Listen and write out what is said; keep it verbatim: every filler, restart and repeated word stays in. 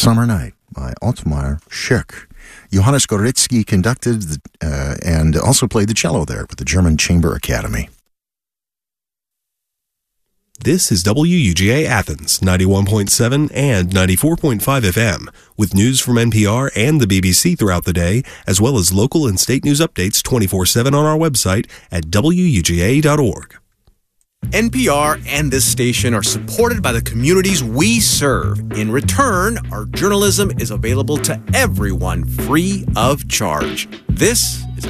Summer Night by Otmar Schick. Johannes Goretzky conducted the, uh, and also played the cello there with the German Chamber Academy. This is W U G A Athens, ninety-one point seven and ninety-four point five F M, with news from N P R and the B B C throughout the day, as well as local and state news updates twenty-four seven on our website at W U G A dot org. N P R and this station are supported by the communities we serve. In return, our journalism is available to everyone free of charge. This